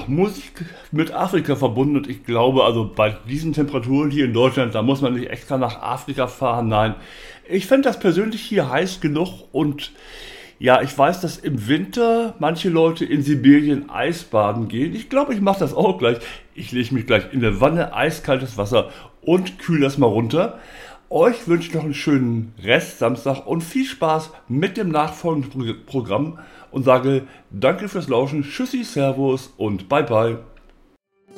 Musik mit Afrika verbunden und ich glaube, also bei diesen Temperaturen hier in Deutschland, da muss man nicht extra nach Afrika fahren. Nein, ich fände das persönlich hier heiß genug und ja, ich weiß, dass im Winter manche Leute in Sibirien Eisbaden gehen. Ich glaube, ich mache das auch gleich. Ich lege mich gleich in eine Wanne, eiskaltes Wasser und kühle das mal runter. Euch wünsche ich noch einen schönen Rest Samstag und viel Spaß mit dem nachfolgenden Programm und sage danke fürs Lauschen, tschüssi, servus und bye bye.